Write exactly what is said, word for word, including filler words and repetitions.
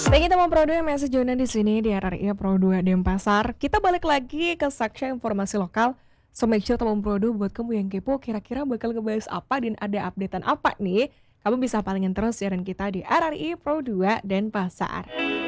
Lagi teman Pro dua masih joinan di sini di R R I Pro dua Denpasar. Kita balik lagi ke section informasi lokal. So make sure teman Pro dua buat kamu yang kepo kira-kira bakal ngebahas apa dan ada updatean apa nih. Kamu bisa palingin terus siaran kita di R R I Pro dua Denpasar.